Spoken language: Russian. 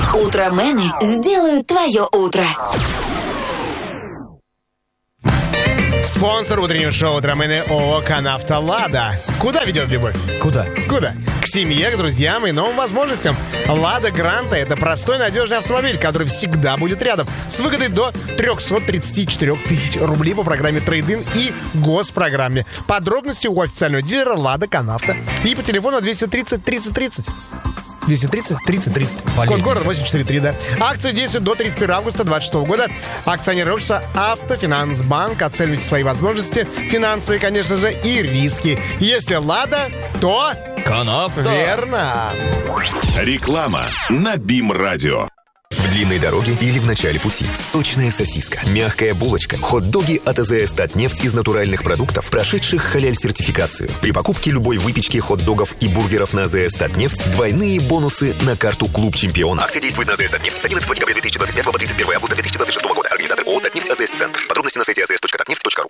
Утромены сделают твое утро. Спонсор утреннего шоу «Утромены» ООО «Канавто Лада». Куда ведет любовь? Куда? К семье, к друзьям и новым возможностям. «Лада Гранта» — это простой, надежный автомобиль, который всегда будет рядом. С выгодой до 334 тысяч рублей по программе «Трейд-ин» и госпрограмме. Подробности у официального дилера «Лада Канавто». И по телефону 230 30 30. 230 30 30. Код города 843, да. Акция действует до 31 августа 2026 года. Акционерное общество «Автофинансбанк». Оценивайте свои возможности финансовые, конечно же, и риски. Если «Лада», то... Канавто. Верно. Реклама на БИМ-радио. В длинной дороге или в начале пути. Сочная сосиска, мягкая булочка, хот-доги от АЗС «Татнефть» из натуральных продуктов, прошедших халяль-сертификацию. При покупке любой выпечки, хот-догов и бургеров на АЗС «Татнефть» двойные бонусы на карту «Клуб Чемпионов». Акция действует на АЗС «Татнефть» с 11 декабря 2025 по 31 августа 2026 года. Организатор ООО «Татнефть» АЗС Центр. Подробности на сайте azs.tatneft.ru.